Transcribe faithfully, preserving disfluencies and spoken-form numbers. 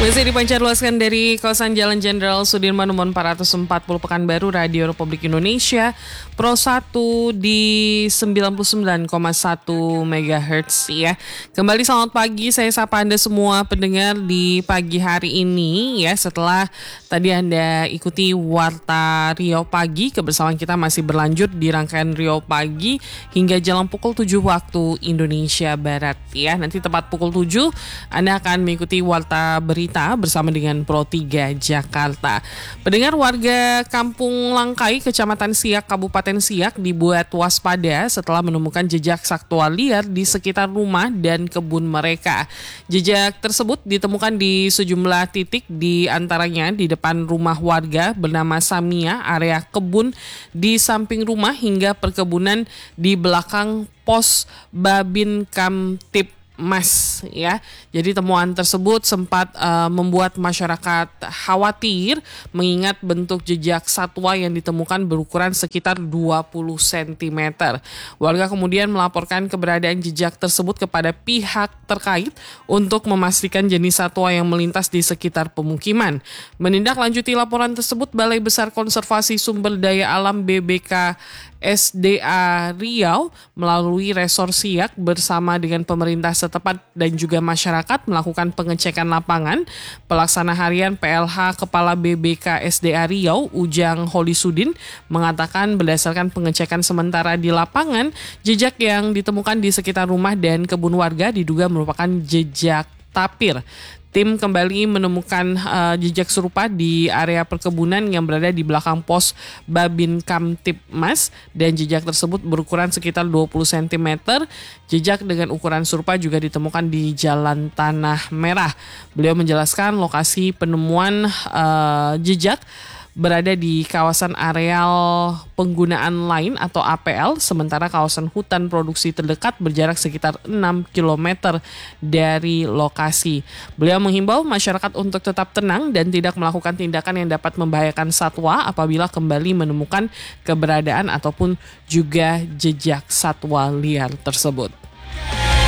Masih dipancarluaskan dari kawasan Jalan Jenderal Sudirman nomor empat ratus empat puluh Pekanbaru, Radio Republik Indonesia Pro satu di sembilan puluh sembilan koma satu megahertz ya. Kembali selamat pagi, saya sapa Anda semua pendengar di pagi hari ini ya. Setelah tadi Anda ikuti Warta Riau Pagi, kebersamaan kita masih berlanjut di rangkaian Riau Pagi hingga jelang pukul tujuh waktu Indonesia Barat ya. Nanti tepat pukul tujuh Anda akan mengikuti Warta Berita bersama dengan Pro tiga Jakarta. Pendengar, warga Kampung Langkai, Kecamatan Siak, Kabupaten Siak dibuat waspada setelah menemukan jejak satwa liar di sekitar rumah dan kebun mereka. Jejak tersebut ditemukan di sejumlah titik, di antaranya di depan rumah warga bernama Samia, area kebun di samping rumah hingga perkebunan di belakang pos Babin Kamtip Mas ya. Jadi temuan tersebut sempat uh, membuat masyarakat khawatir mengingat bentuk jejak satwa yang ditemukan berukuran sekitar dua puluh sentimeter. Warga kemudian melaporkan keberadaan jejak tersebut kepada pihak terkait untuk memastikan jenis satwa yang melintas di sekitar pemukiman. Menindaklanjuti laporan tersebut, Balai Besar Konservasi Sumber Daya Alam B B K S D A Riau melalui Resor Siak bersama dengan pemerintah setempat dan juga masyarakat melakukan pengecekan lapangan. Pelaksana harian P L H Kepala B B K S D A Riau, Ujang Holisudin, mengatakan berdasarkan pengecekan sementara di lapangan, jejak yang ditemukan di sekitar rumah dan kebun warga diduga merupakan jejak tapir. Tim kembali menemukan uh, jejak serupa di area perkebunan yang berada di belakang pos Babin Kamtipmas dan jejak tersebut berukuran sekitar dua puluh sentimeter. Jejak dengan ukuran serupa juga ditemukan di Jalan Tanah Merah. Beliau menjelaskan lokasi penemuan uh, jejak berada di kawasan areal penggunaan lain atau A P L, sementara kawasan hutan produksi terdekat berjarak sekitar enam kilometer dari lokasi. Beliau menghimbau masyarakat untuk tetap tenang dan tidak melakukan tindakan yang dapat membahayakan satwa apabila kembali menemukan keberadaan ataupun juga jejak satwa liar tersebut.